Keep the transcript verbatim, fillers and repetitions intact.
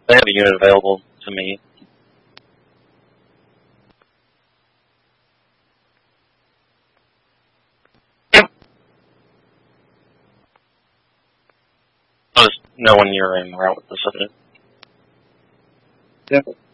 They have a unit available to me. Yep. I'll just know when you're en route with this. Yep.